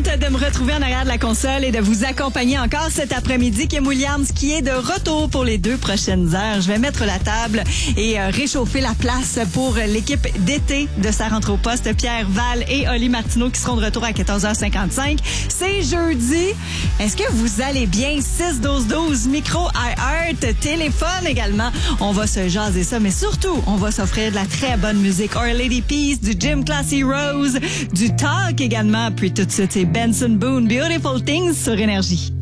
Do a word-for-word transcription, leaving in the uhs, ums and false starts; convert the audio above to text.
de me retrouver en arrière de la console et de vous accompagner encore cet après-midi. Kim Williams qui est de retour pour les deux prochaines heures. Je vais mettre la table et euh, réchauffer la place pour l'équipe d'été de Sa rentre au poste. Pierre Val et Oli Martineau qui seront de retour à quatorze heures cinquante-cinq. C'est jeudi. Est-ce que vous allez bien? six douze douze, micro iHeart, téléphone également. On va se jaser ça, mais surtout, on va s'offrir de la très bonne musique. Our Lady Peace, du Gym Class Heroes, du talk également. Puis tout de suite, c'est Benson Boone, Beautiful Things sur Énergie.